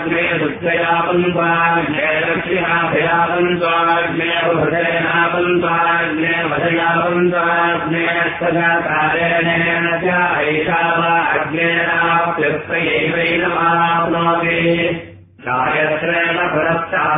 स्वाग्ने दुःखयापन्त्वाग्ने लक्ष्म्याभयापन्त्वाग्ने हृदयनापन्त्वाग्ने वधयापन्त्वाग्ने सदाकारेण च ऐषा वा अग्नेनाप्युक्तयैवैनमाप्नोति गायत्रेण पुरस्ता